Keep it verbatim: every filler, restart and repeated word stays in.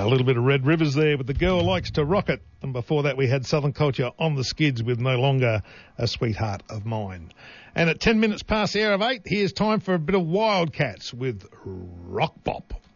A little bit of Red Rivers there with The Girl Likes to Rock It. And before that we had Southern Culture on the Skids with No Longer a Sweetheart of Mine. And at ten minutes past the hour of eight, here's time for a bit of Wildcats with Rock Bop.